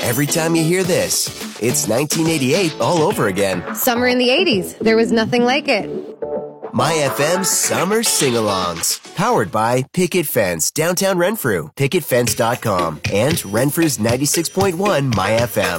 Every time you hear this, it's 1988 all over again. Summer in the 80s. There was nothing like it. My FM Summer Sing-Alongs. Powered by Picket Fence, downtown Renfrew. PicketFence.com. And Renfrew's 96.1 My FM.